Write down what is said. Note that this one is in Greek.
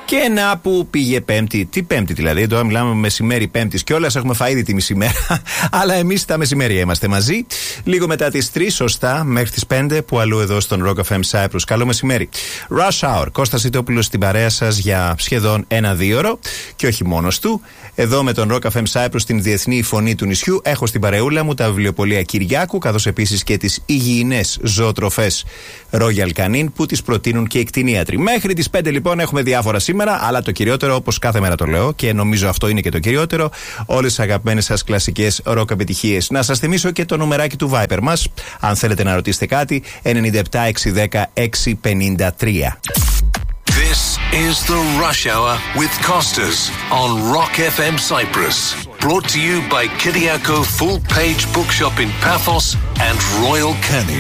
Και να που πήγε Πέμπτη. Τι Πέμπτη δηλαδή, τώρα μιλάμε μεσημέρι Πέμπτης κιόλας. Έχουμε φαΐ τη μισή μέρα. Αλλά εμείς τα μεσημέρια είμαστε μαζί. Λίγο μετά τις 3, σωστά, μέχρι τις 5 που αλλού εδώ στον Rock FM Cyprus. Καλό μεσημέρι. Rush Hour. Κώστας Ιτόπουλος στην παρέα σας για σχεδόν 1-2 ώρο. Και όχι μόνος του. Εδώ με τον Rock FM Cyprus, την διεθνή φωνή του νησιού, έχω στην παρεούλα μου τα βιβλιοπωλεία Κυριάκου, καθώς επίσης και τις υγιεινές ζωοτροφές Royal Canin που τις προτείνουν και οι κτηνίατροι. Μέχρι τις 5 λοιπόν έχουμε διάφορα σήμερα, αλλά το κυριότερο, όπως κάθε μέρα το λέω και νομίζω αυτό είναι και το κυριότερο, όλες τις αγαπημένες σας κλασικές rock επιτυχίες. Να σας θυμίσω και το νουμεράκι του Viper μας, αν θέλετε να ρωτήσετε κάτι, 97 610 653. This is the Rush Hour with Costas on Rock FM Cyprus. Brought to you by Kyriako Full Page Bookshop in Paphos and Royal Canin.